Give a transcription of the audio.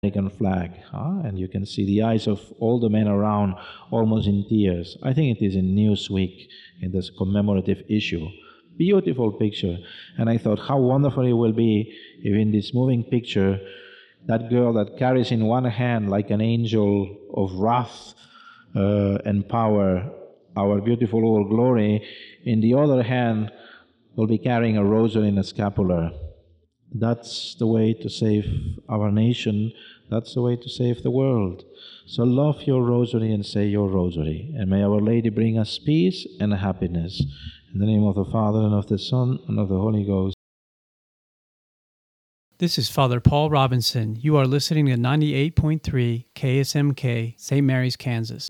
American flag, and you can see the eyes of all the men around almost in tears. I think it is in Newsweek in this commemorative issue. Beautiful picture. And I thought how wonderful it will be if in this moving picture, that girl that carries in one hand like an angel of wrath and power, our beautiful All Glory, in the other hand will be carrying a rosary and a scapular. That's the way to save our nation. That's the way to save the world. So love your rosary and say your rosary. And may Our Lady bring us peace and happiness. In the name of the Father, and of the Son, and of the Holy Ghost. This is Father Paul Robinson. You are listening to 98.3 KSMK, St. Mary's, Kansas.